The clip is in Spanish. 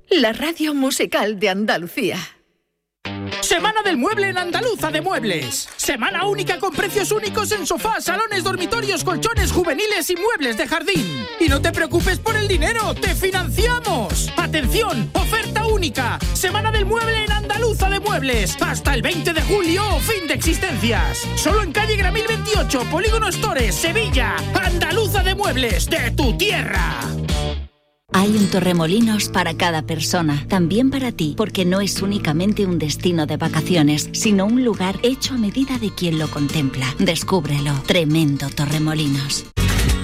la radio musical de Andalucía. Semana del Mueble en Andaluza de Muebles. Semana única con precios únicos en sofás, salones, dormitorios, colchones juveniles y muebles de jardín. Y no te preocupes por el dinero, ¡te financiamos! ¡Atención! ¡Oferta única! Semana del Mueble en Andaluza de Muebles. Hasta el 20 de julio, fin de existencias. Solo en calle Gramil 28, Polígono Stores, Sevilla. Andaluza de Muebles, de tu tierra. Hay un Torremolinos para cada persona, también para ti, porque no es únicamente un destino de vacaciones, sino un lugar hecho a medida de quien lo contempla. Descúbrelo. Tremendo Torremolinos.